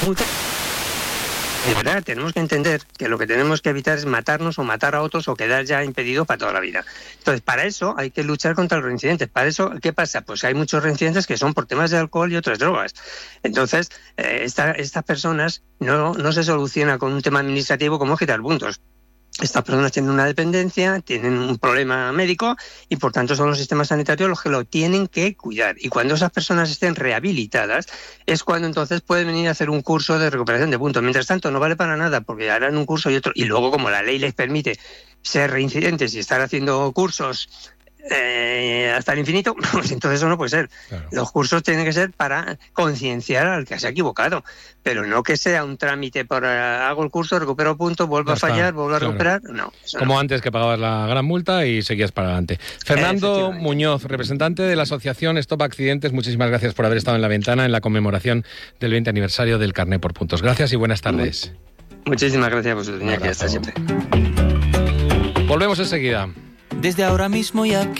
De verdad, tenemos que entender que lo que tenemos que evitar es matarnos o matar a otros o quedar ya impedidos para toda la vida. Entonces, para eso hay que luchar contra los reincidentes. Para eso, ¿qué pasa? Pues hay muchos reincidentes que son por temas de alcohol y otras drogas. Entonces, estas personas no se soluciona con un tema administrativo como quitar puntos. Estas personas tienen una dependencia, tienen un problema médico y por tanto son los sistemas sanitarios los que lo tienen que cuidar. Y cuando esas personas estén rehabilitadas es cuando entonces pueden venir a hacer un curso de recuperación de puntos. Mientras tanto no vale para nada porque harán un curso y otro. Y luego como la ley les permite ser reincidentes y estar haciendo cursos hasta el infinito, pues entonces eso no puede ser. Claro. Los cursos tienen que ser para concienciar al que se ha equivocado, pero no que sea un trámite para hago el curso, recupero puntos, vuelvo a fallar, vuelvo a recuperar. No. Como no. Antes que pagabas la gran multa y seguías para adelante. Fernando Muñoz, representante de la asociación Stop Accidentes, muchísimas gracias por haber estado en la ventana en la conmemoración del 20 aniversario del carné por puntos. Gracias y buenas tardes. Muchísimas gracias por su línea, que hasta siempre. Volvemos enseguida. Desde ahora mismo ya que